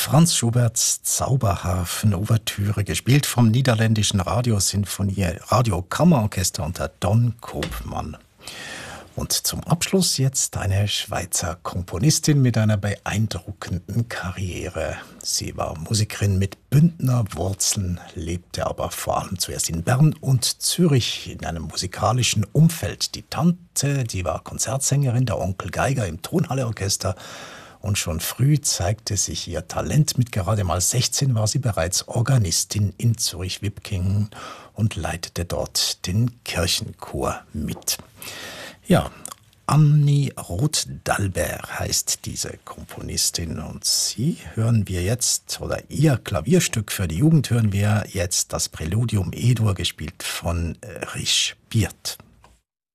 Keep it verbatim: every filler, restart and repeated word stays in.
Franz Schuberts Zauberharfen-Ouvertüre, gespielt vom niederländischen Radiosinfonie Radiokammerorchester unter Don Koopman. Und zum Abschluss jetzt eine Schweizer Komponistin mit einer beeindruckenden Karriere. Sie war Musikerin mit Bündner Wurzeln, lebte aber vor allem zuerst in Bern und Zürich in einem musikalischen Umfeld. Die Tante, die war Konzertsängerin, der Onkel Geiger im Tonhalleorchester. Und schon früh zeigte sich ihr Talent. Mit gerade mal sechzehn war sie bereits Organistin in Zürich-Wipkingen und leitete dort den Kirchenchor mit. Ja, Annie Roth-Dalbert heißt diese Komponistin und sie hören wir jetzt, oder ihr Klavierstück für die Jugend hören wir jetzt das Präludium E-Dur, gespielt von Rich Beard.